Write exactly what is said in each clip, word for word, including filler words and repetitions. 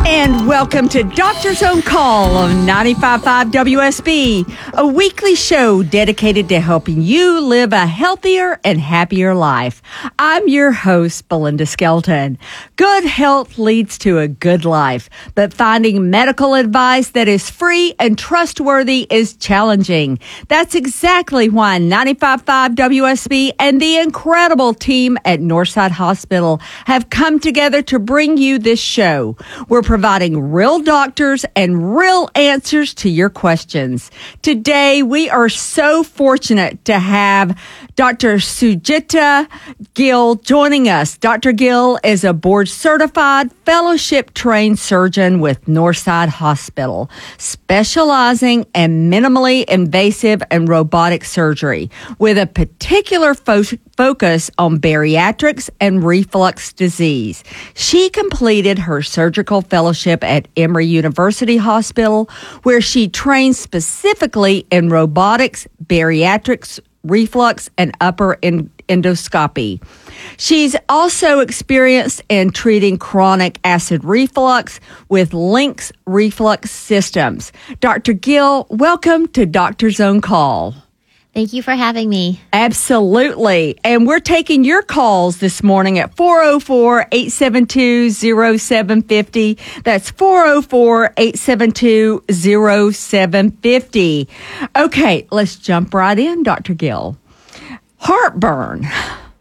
And welcome to Doctor's On Call on ninety-five point five W S B, a weekly show dedicated to helping you live a healthier and happier life. I'm your host, Belinda Skelton. Good health leads to a good life, but finding medical advice that is free and trustworthy is challenging. That's exactly why ninety-five point five W S B and the incredible team at Northside Hospital have come together to bring you this show. We're providing real doctors and real answers to your questions. Today, we are so fortunate to have Doctor Sujita Gill joining us. Doctor Gill is a board-certified, fellowship-trained surgeon with Northside Hospital, specializing in minimally invasive and robotic surgery, with a particular fo- focus on bariatrics and reflux disease. She completed her surgical fellowship at Emory University Hospital, where she trained specifically in robotics, bariatrics, reflux, and upper en- endoscopy. She's also experienced in treating chronic acid reflux with Lynx Reflux Systems. Doctor Gill, welcome to Doctor's On Call. Thank you for having me. Absolutely. And we're taking your calls this morning at four oh four, eight seven two, oh seven five oh. That's four oh four, eight seven two, oh seven five oh. Okay, let's jump right in, Doctor Gill. Heartburn.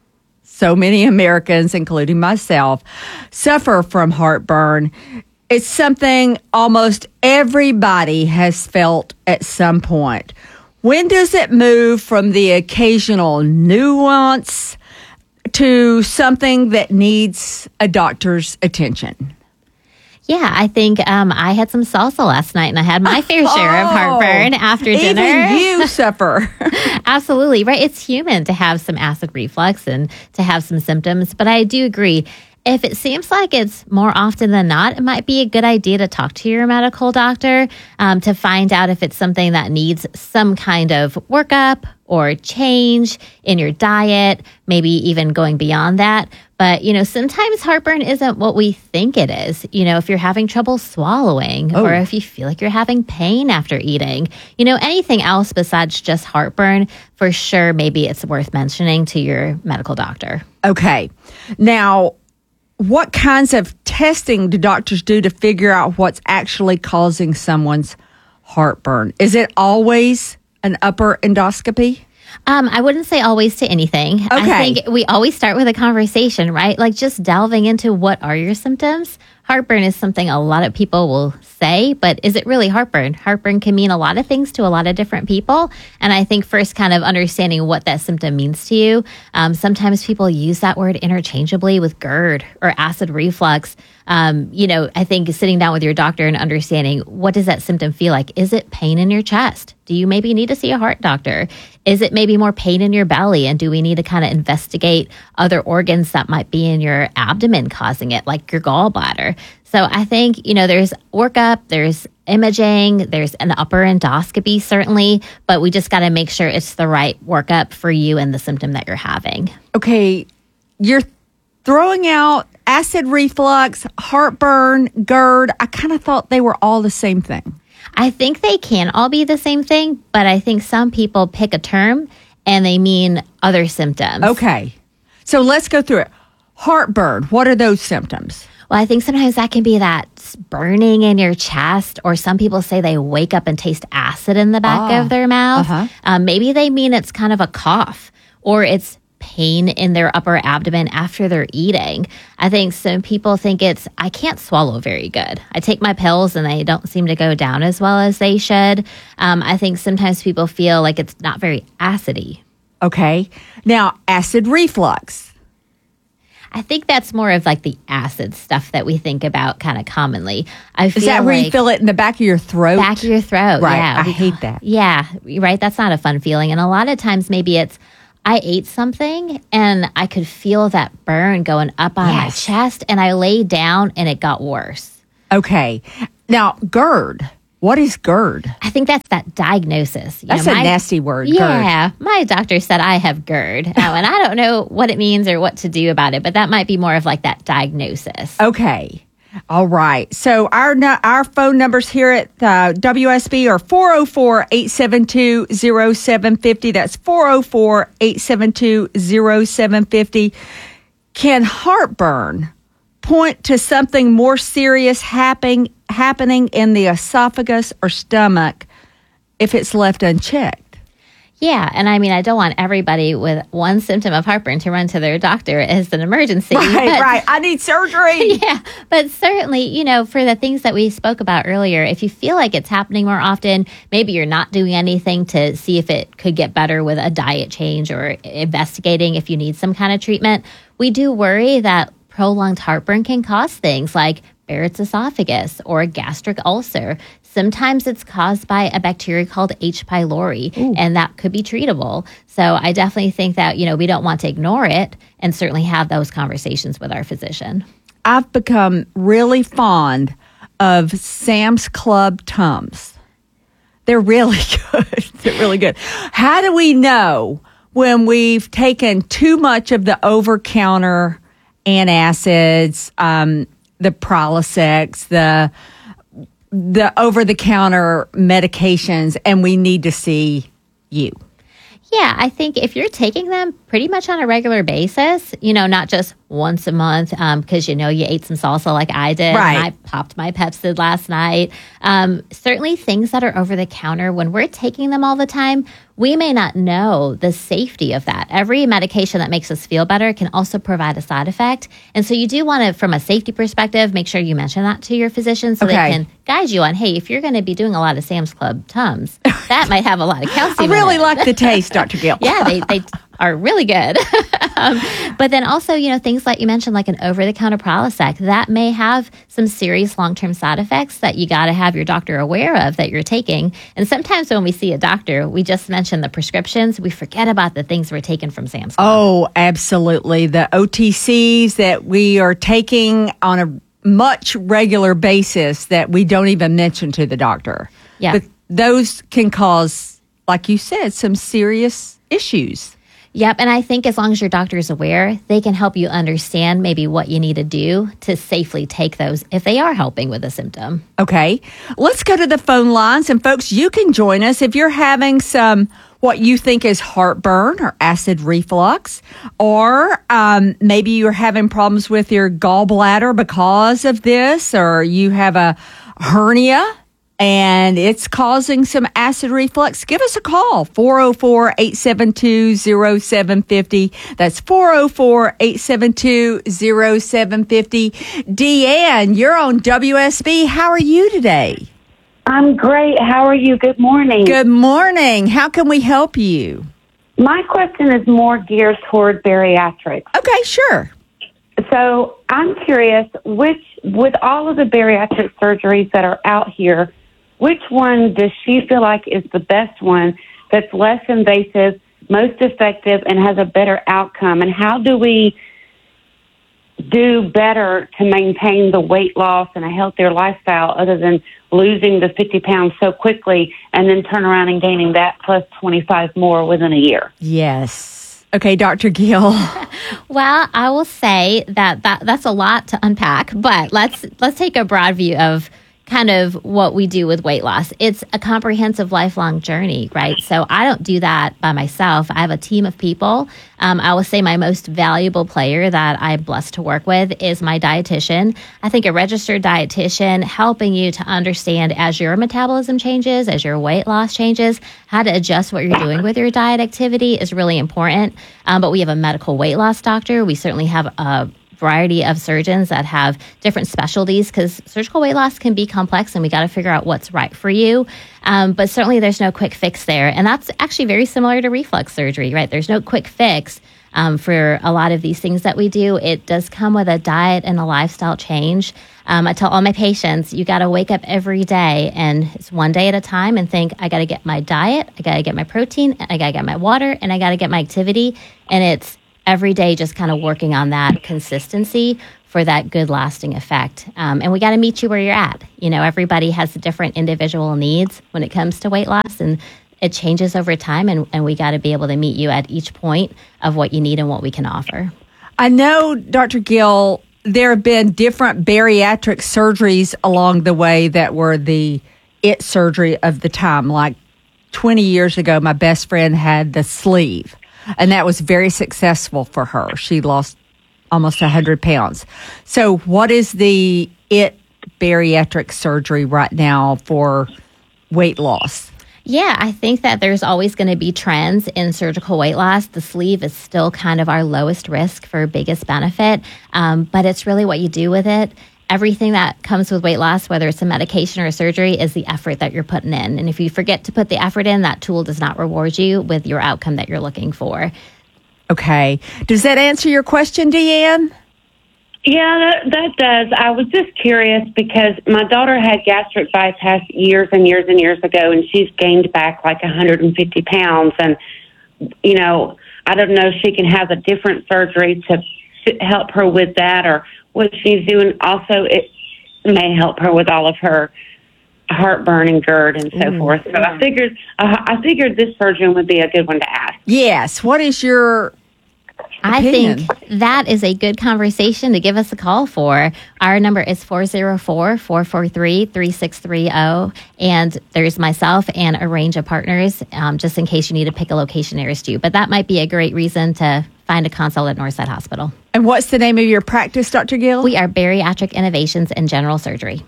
So many Americans, including myself, suffer from heartburn. It's something almost everybody has felt at some point. When does it move from the occasional nuance to something that needs a doctor's attention? Yeah, I think um, I had some salsa last night, and I had my fair share of heartburn after dinner. Even you suffer. Absolutely, right? It's human to have some acid reflux and to have some symptoms, but I do agree. If it seems like it's more often than not, it might be a good idea to talk to your medical doctor um, to find out if it's something that needs some kind of workup or change in your diet, maybe even going beyond that. But, you know, sometimes heartburn isn't what we think it is. You know, if you're having trouble swallowing oh. or if you feel like you're having pain after eating, you know, anything else besides just heartburn, for sure, maybe it's worth mentioning to your medical doctor. Okay. Now, what kinds of testing do doctors do to figure out what's actually causing someone's heartburn? Is it always an upper endoscopy? Um, I wouldn't say always to anything. Okay. I think we always start with a conversation, right? Like just delving into what are your symptoms. Heartburn is something a lot of people will say, but is it really heartburn? Heartburn can mean a lot of things to a lot of different people. And I think first kind of understanding what that symptom means to you. Um, sometimes people use that word interchangeably with GERD or acid reflux. Um, you know, I think sitting down with your doctor and understanding what does that symptom feel like? Is it pain in your chest? Do you maybe need to see a heart doctor? Is it maybe more pain in your belly? And do we need to kind of investigate other organs that might be in your abdomen causing it, like your gallbladder? So I think, you know, there's workup, there's imaging, there's an upper endoscopy, certainly, but we just got to make sure it's the right workup for you and the symptom that you're having. Okay, you're throwing out acid reflux, heartburn, GERD. I kind of thought they were all the same thing. I think they can all be the same thing, but I think some people pick a term and they mean other symptoms. Okay, so let's go through it. Heartburn, what are those symptoms? Well, I think sometimes that can be that burning in your chest, or some people say they wake up and taste acid in the back ah, of their mouth. Uh-huh. Um, maybe they mean it's kind of a cough, or it's pain in their upper abdomen after they're eating. I think some people think it's, I can't swallow very good. I take my pills and they don't seem to go down as well as they should. Um, I think sometimes people feel like it's not very acidy. Okay. Now, acid reflux. I think that's more of like the acid stuff that we think about kind of commonly. I feel Is that where like you feel it in the back of your throat? Back of your throat, right. Yeah. I hate that. Yeah, right. That's not a fun feeling. And a lot of times maybe it's, I ate something and I could feel that burn going up on yes. my chest, and I laid down and it got worse. Okay. Now, GERD. What is GERD? I think that's that diagnosis. You that's know, a my, nasty word, yeah, GERD. My doctor said I have GERD. Oh, and I don't know what it means or what to do about it, but that might be more of like that diagnosis. Okay. All right. So our nu- our phone numbers here at uh, W S B are four oh four, eight seven two, oh seven five oh. That's four oh four, eight seven two, oh seven five oh. Can heartburn point to something more serious happening happening in the esophagus or stomach if it's left unchecked? Yeah, and I mean, I don't want everybody with one symptom of heartburn to run to their doctor as an emergency. Right, but, right. I need surgery. Yeah, but certainly, you know, for the things that we spoke about earlier, if you feel like it's happening more often, maybe you're not doing anything to see if it could get better with a diet change or investigating if you need some kind of treatment. We do worry that prolonged heartburn can cause things like Barrett's esophagus or a gastric ulcer. Sometimes it's caused by a bacteria called H. pylori, Ooh. And that could be treatable. So I definitely think that, you know, we don't want to ignore it and certainly have those conversations with our physician. I've become really fond of Sam's Club Tums. They're really good. They're really good. How do we know when we've taken too much of the over-counter antacids, um, the Prilosec, the the over-the-counter medications, and we need to see you? Yeah, I think if you're taking them pretty much on a regular basis, you know, not just once a month because, um, you know, you ate some salsa like I did. Right. And I popped my Pepcid last night. Um, certainly things that are over the counter, when we're taking them all the time, we may not know the safety of that. Every medication that makes us feel better can also provide a side effect. And so you do want to, from a safety perspective, make sure you mention that to your physician so okay. they can guide you on, hey, if you're going to be doing a lot of Sam's Club Tums, that might have a lot of calcium I really in it. like the taste, Doctor Gill. Yeah, they, they are really good. um, but then also, you know, things like you mentioned, like an over-the-counter Prilosec, that may have some serious long-term side effects that you got to have your doctor aware of that you're taking. And sometimes when we see a doctor, we just mention the prescriptions. We forget about the things we're taking from Sam's Club. Oh, absolutely. The O T Cs that we are taking on a much regular basis that we don't even mention to the doctor. Yeah. But those can cause, like you said, some serious issues. Yep. And I think as long as your doctor is aware, they can help you understand maybe what you need to do to safely take those if they are helping with a symptom. Okay. Let's go to the phone lines. And folks, you can join us if you're having some what you think is heartburn or acid reflux, or um, maybe you're having problems with your gallbladder because of this, or you have a hernia and it's causing some acid reflux. Give us a call, four oh four, eight seven two, oh seven five oh. That's four oh four, eight seven two, oh seven five oh. Deanne, you're on W S B. How are you today? I'm great. How are you? Good morning. Good morning. How can we help you? My question is more geared toward bariatrics. Okay, sure. So I'm curious, which, with all of the bariatric surgeries that are out here, which one does she feel like is the best one that's less invasive, most effective, and has a better outcome? And how do we do better to maintain the weight loss and a healthier lifestyle other than losing the fifty pounds so quickly and then turn around and gaining that plus twenty-five more within a year? Yes. Okay, Doctor Gill. Well, I will say that, that that's a lot to unpack, but let's let's take a broad view of kind of what we do with weight loss. It's a comprehensive lifelong journey, right? So I don't do that by myself. I have a team of people. Um, I will say my most valuable player that I'm blessed to work with is my dietitian. I think a registered dietitian helping you to understand as your metabolism changes, as your weight loss changes, how to adjust what you're doing with your diet activity is really important. Um, but we have a medical weight loss doctor. We certainly have a variety of surgeons that have different specialties because surgical weight loss can be complex and we got to figure out what's right for you. Um, but certainly there's no quick fix there. And that's actually very similar to reflux surgery, right? There's no quick fix um, for a lot of these things that we do. It does come with a diet and a lifestyle change. Um, I tell all my patients, you got to wake up every day and it's one day at a time and think, I got to get my diet, I got to get my protein, I got to get my water, and I got to get my activity. And it's every day just kind of working on that consistency for that good lasting effect. Um, and we got to meet you where you're at. You know, everybody has different individual needs when it comes to weight loss, and it changes over time, and, and we got to be able to meet you at each point of what you need and what we can offer. I know, Doctor Gill, there have been different bariatric surgeries along the way that were the it surgery of the time. Like twenty years ago, my best friend had the sleeve, and that was very successful for her. She lost almost one hundred pounds. So what is the it bariatric surgery right now for weight loss? Yeah, I think that there's always going to be trends in surgical weight loss. The sleeve is still kind of our lowest risk for biggest benefit, um, but it's really what you do with it. Everything that comes with weight loss, whether it's a medication or a surgery, is the effort that you're putting in. And if you forget to put the effort in, that tool does not reward you with your outcome that you're looking for. Okay. Does that answer your question, Deanne? Yeah, that, that does. I was just curious because my daughter had gastric bypass years and years and years ago, and she's gained back like one hundred fifty pounds. And, you know, I don't know if she can have a different surgery to help her with that or what she's doing. Also, it may help her with all of her heartburn and GERD and so mm, forth. So yeah. I figured uh, I figured this surgeon would be a good one to ask. Yes. What is your I opinion? think that is a good conversation to give us a call for. Our number is four oh four, four four three, three six three zero. And there's myself and a range of partners, um, just in case you need to pick a location nearest you. But that might be a great reason to find a consult at Northside Hospital. And what's the name of your practice, Doctor Gill? We are Bariatric Innovations and General Surgery.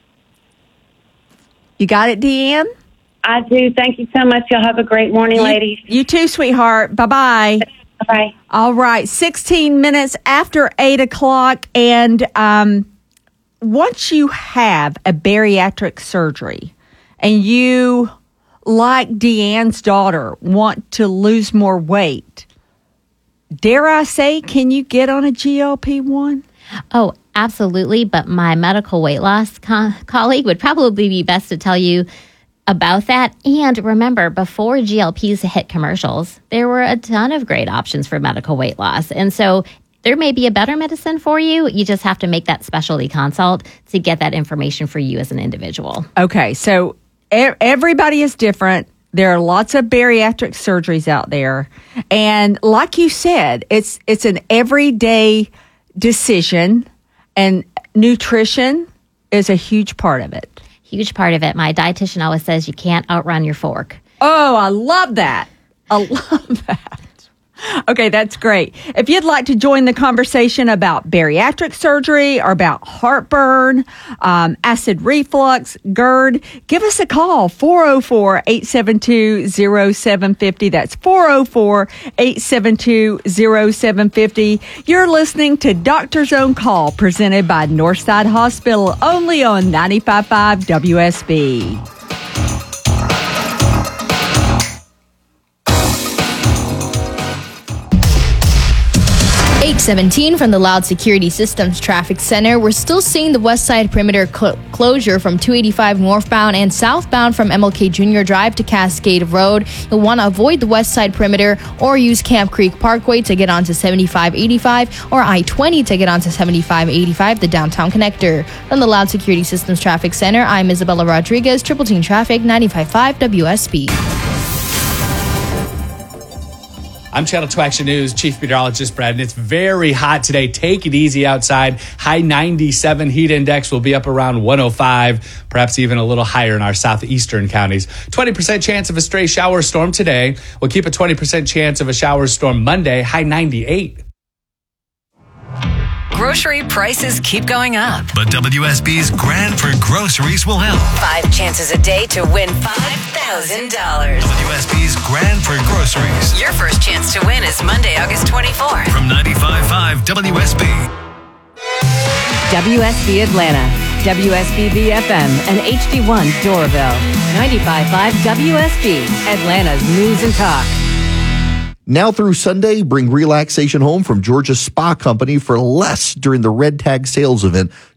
You got it, Deanne? I do. Thank you so much. Y'all have a great morning, you, ladies. You too, sweetheart. Bye-bye. Bye. All right, sixteen minutes after eight o'clock. And um, once you have a bariatric surgery and you, like Deanne's daughter, want to lose more weight, dare I say, can you get on a G L P one? Oh, absolutely. But my medical weight loss co- colleague would probably be best to tell you about that. And remember, before G L Ps hit commercials, there were a ton of great options for medical weight loss. And so there may be a better medicine for you. You just have to make that specialty consult to get that information for you as an individual. Okay, so e- everybody is different. There are lots of bariatric surgeries out there. And like you said, it's it's an everyday decision, and nutrition is a huge part of it. Huge part of it. My dietitian always says you can't outrun your fork. Oh, I love that. I love that. Okay, that's great. If you'd like to join the conversation about bariatric surgery or about heartburn, um, acid reflux, GERD, give us a call, four oh four, eight seven two, oh seven five oh. That's four oh four, eight seven two, oh seven five oh. You're listening to Doctor's Own Call, presented by Northside Hospital, only on ninety-five point five W S B. eight seventeen from the Loud Security Systems Traffic Center. We're still seeing the west side perimeter cl- closure from two eighty-five northbound and southbound from M L K Junior Drive to Cascade Road. You'll want to avoid the west side perimeter or use Camp Creek Parkway to get onto seventy-five eighty-five or I twenty to get onto seventy-five eighty-five, the downtown connector. From the Loud Security Systems Traffic Center, I'm Isabella Rodriguez, Triple Team Traffic, ninety-five point five W S B. I'm Channel two Action News Chief Meteorologist Brad, and it's very hot today. Take it easy outside. High ninety-seven heat index will be up around one oh five, perhaps even a little higher in our southeastern counties. twenty percent chance of a stray shower storm today. We'll keep a twenty percent chance of a shower storm Monday, high ninety-eight. Grocery prices keep going up. But W S B's Grand for Groceries will help. Five chances a day to win five thousand dollars. W S B's Grand for Groceries. Your first chance to win is Monday, August twenty-fourth. From ninety-five point five W S B. W S B Atlanta, W S B B F M, and H D one Doraville. ninety-five point five W S B, Atlanta's News and Talk. Now through Sunday, bring relaxation home from Georgia Spa Company for less during the Red Tag sales event.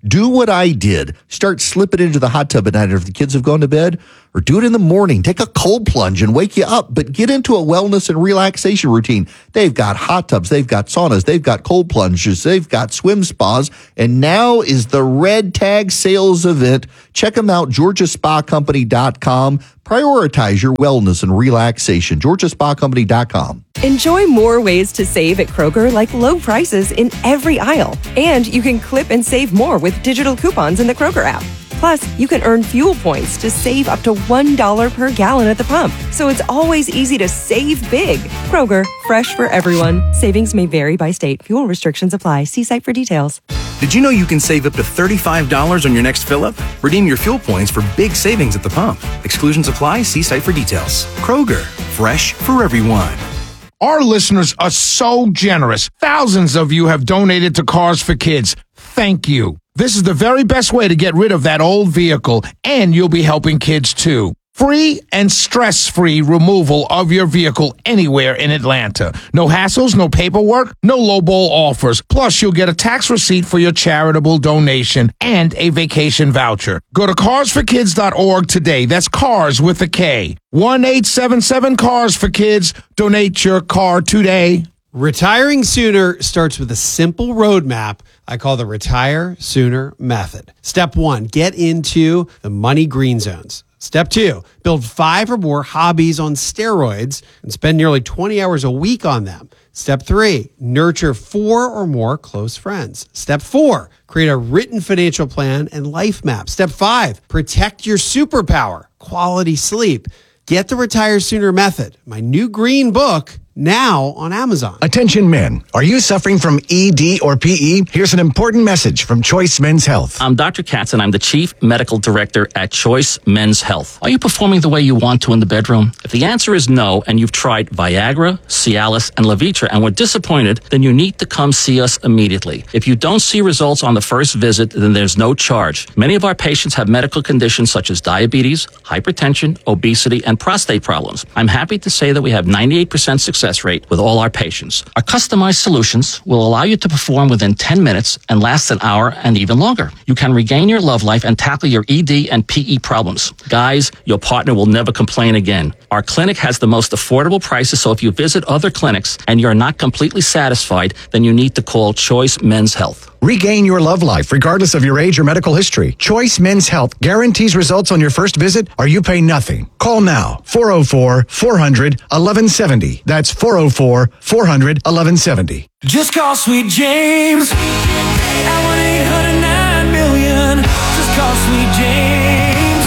Do what I did. Start slipping into the hot tub at night after the kids have gone to bed, or do it in the morning. Take a cold plunge and wake you up, but get into a wellness and relaxation routine. They've got hot tubs, they've got saunas, they've got cold plunges, they've got swim spas, and now is the Red Tag sales event. Check them out, georgia spa company dot com. Prioritize your wellness and relaxation, georgia spa company dot com. Enjoy more ways to save at Kroger, like low prices in every aisle. And you can clip and save more with digital coupons in the Kroger app. Plus, you can earn fuel points to save up to one dollar per gallon at the pump. So it's always easy to save big. Kroger, fresh for everyone. Savings may vary by state. Fuel restrictions apply. See site for details. Did you know you can save up to thirty-five dollars on your next fill-up? Redeem your fuel points for big savings at the pump. Exclusions apply. See site for details. Kroger, fresh for everyone. Our listeners are so generous. Thousands of you have donated to Cars for Kids. Thank you. This is the very best way to get rid of that old vehicle, and you'll be helping kids too. Free and stress-free removal of your vehicle anywhere in Atlanta. No hassles, no paperwork, no lowball offers. Plus, you'll get a tax receipt for your charitable donation and a vacation voucher. Go to cars for kids dot org today. That's cars with a K. one eight seven seven cars for kids. Donate your car today. Retiring sooner starts with a simple roadmap I call the Retire Sooner Method. Step one, get into the money green zones. Step two, build five or more hobbies on steroids and spend nearly twenty hours a week on them. Step three, nurture four or more close friends. Step four, create a written financial plan and life map. Step five, protect your superpower, quality sleep. Get the Retire Sooner Method, my new green book, now on Amazon. Attention men, are you suffering from E D or P E? Here's an important message from Choice Men's Health. I'm Doctor Katz, and I'm the Chief Medical Director at Choice Men's Health. Are you performing the way you want to in the bedroom? If the answer is no, and you've tried Viagra, Cialis, and Levitra and were disappointed, then you need to come see us immediately. If you don't see results on the first visit, then there's no charge. Many of our patients have medical conditions such as diabetes, hypertension, obesity, and prostate problems. I'm happy to say that we have ninety-eight percent success rate with all our patients. Our customized solutions will allow you to perform within ten minutes and last an hour and even longer. You can regain your love life and tackle your E D and P E problems. Guys, your partner will never complain again. Our clinic has the most affordable prices, so if you visit other clinics and you're not completely satisfied, then you need to call Choice Men's Health. Regain your love life regardless of your age or medical history. Choice Men's Health guarantees results on your first visit or you pay nothing. Call now, four oh four, four hundred, eleven seventy. That's four oh four, four hundred, eleven seventy. Just call Sweet James at one eight hundred nine million. Just call Sweet James,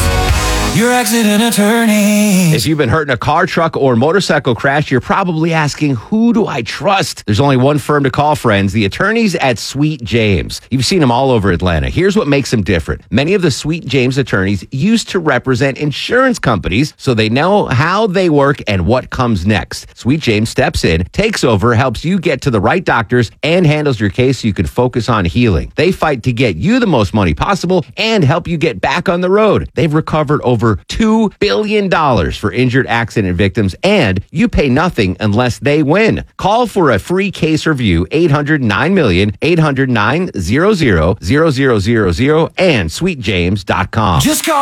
your accident attorney. If you've been hurt in a car, truck, or motorcycle crash, you're probably asking, who do I trust? There's only one firm to call, friends, the attorneys at Sweet James. You've seen them all over Atlanta. Here's what makes them different. Many of the Sweet James attorneys used to represent insurance companies, so they know how they work and what comes next. Sweet James steps in, takes over, helps you get to the right doctors, and handles your case so you can focus on healing. They fight to get you the most money possible and help you get back on the road. They've recovered over two billion dollars for injured accident victims, and you pay nothing unless they win. Call for a free case review, eight hundred nine million, eight hundred nine hundred, and sweet james dot com. Just call